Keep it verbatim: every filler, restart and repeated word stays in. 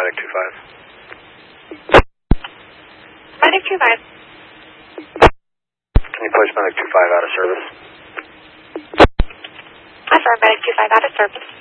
Medic two five. Medic two five. Can you push Medic two five out of service? Affirm, Medic two five out of service.